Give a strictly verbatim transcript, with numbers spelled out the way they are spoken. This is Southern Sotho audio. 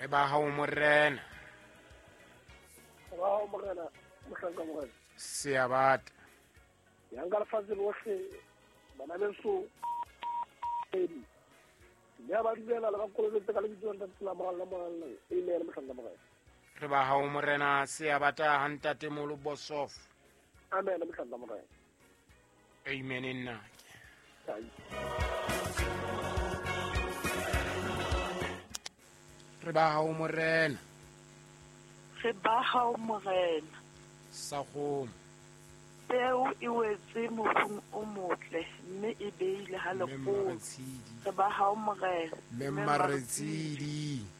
re ba hao morena Wow, morena, mohlanga morena. Seabata Yanga lefatshe lohle bana beso. Ya ba dibela la bakolo tse ka le ditso tsa tsela morala morala. E ne re mohlanga morena. re ba hao morena Seabata ha ntate molo Bosof. Amen mohlanga morena. Amen nna Ai. re ba hao morena Re ba hao morena. sa kgomo Peo e wetse mobung o motle mme e beile ha lekgolo. Memmaretshidi Re ba hao morena. Memmaretshidi